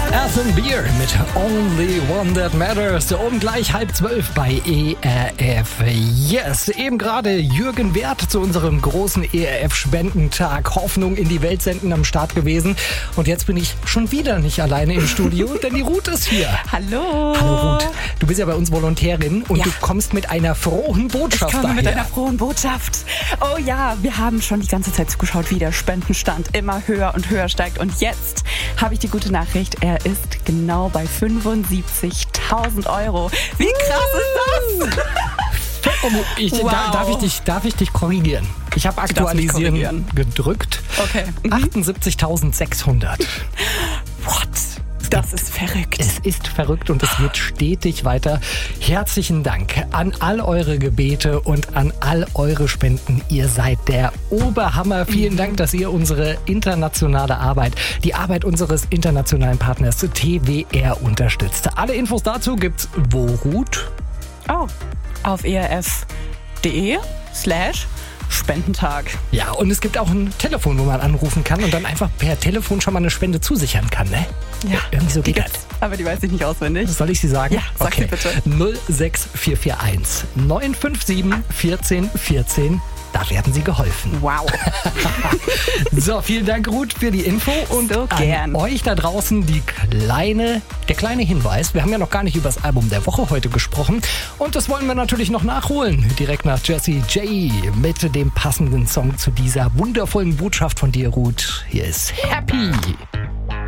Earth & Beer mit Only One That Matters. Um gleich 11:30 bei ERF. Yes, eben gerade Jürgen Wert zu unserem großen ERF-Spendentag Hoffnung in die Welt senden am Start gewesen. Und jetzt bin ich schon wieder nicht alleine im Studio, denn die Ruth ist hier. Hallo. Hallo Ruth. Du bist ja bei uns Volontärin und du kommst mit einer frohen Botschaft daher. Ich komme mit einer frohen Botschaft. Oh ja, wir haben schon die ganze Zeit zugeschaut, wie der Spendenstand immer höher und höher steigt. Und jetzt habe ich die gute Nachricht, er ist genau bei 75.000 Euro. Wie krass ist das? Wow. Darf ich dich korrigieren? Ich habe aktualisieren gedrückt. Okay. 78.600. What? Das ist verrückt. Es ist verrückt und es wird stetig weiter. Herzlichen Dank an all eure Gebete und an all eure Spenden. Ihr seid der Oberhammer. Vielen Dank, dass ihr unsere internationale Arbeit, die Arbeit unseres internationalen Partners TWR unterstützt. Alle Infos dazu gibt's wo, Ruth? Oh, auf erf.de/Spendentag. Ja, und es gibt auch ein Telefon, wo man anrufen kann und dann einfach per Telefon schon mal eine Spende zusichern kann, ne? Ja, irgendwie so geht das. Aber die weiß ich nicht auswendig. Soll ich sie sagen? Ja, sag sie bitte. 06441 957 1414. Da werden Sie geholfen. Wow. So, vielen Dank, Ruth, für die Info. Und so gern. An euch da draußen der kleine Hinweis. Wir haben ja noch gar nicht über das Album der Woche heute gesprochen. Und das wollen wir natürlich noch nachholen. Direkt nach Jessie J mit dem passenden Song zu dieser wundervollen Botschaft von dir, Ruth. Hier ist Happy.